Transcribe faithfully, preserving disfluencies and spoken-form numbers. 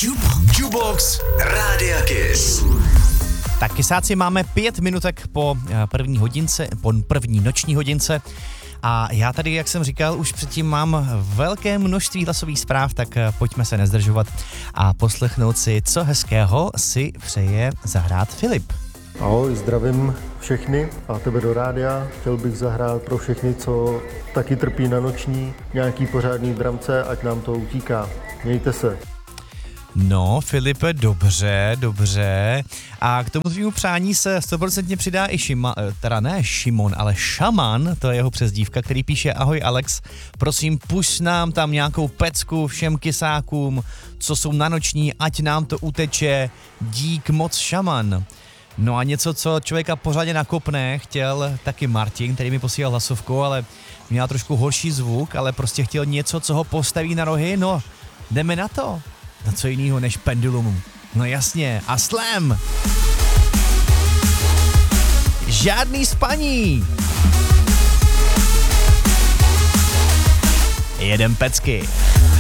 Jubox Rádia Kiss. Tak kysáci, máme pět minutek po první hodince, po první noční hodince. A já tady, jak jsem říkal, už předtím mám velké množství hlasových zpráv, tak pojďme se nezdržovat a poslechnout si, co hezkého si přeje zahrát Filip. Ahoj, zdravím všechny a tebe do rádia. Chtěl bych zahrát pro všechny, co taky trpí na noční, nějaký pořádný dramce, ať nám to utíká. Mějte se. No, Filipe, dobře, dobře. A k tomu tvému přání se stoprocentně přidá i Šima, teda ne Šimon, ale Šaman, to je jeho přezdívka, který píše: ahoj Alex, prosím pušť nám tam nějakou pecku všem kysákům, co jsou na noční, ať nám to uteče, dík moc Šaman. No a něco, co člověka pořádně nakopne, chtěl taky Martin, který mi posílal hlasovku, ale měl trošku horší zvuk, ale prostě chtěl něco, co ho postaví na rohy, no jdeme na to. Na co jinýho než Pendulum. No jasně, a Slam. Žádný spaní. Jedem pecky.